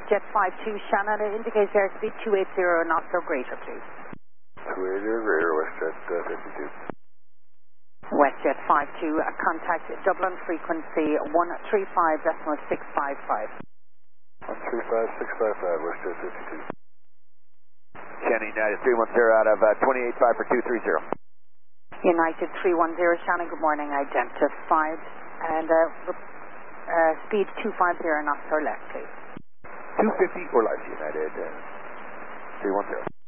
WestJet 52 Shannon, it indicates airspeed 280 knots or greater, please. 280 or greater, WestJet 52. WestJet 52, contact Dublin frequency 135.655. 135.655, WestJet 52. Shannon United 310 out of 285 for 230. United 310, Shannon, good morning, identified, and speed 250 knots or less, please. 250 or less, United 310.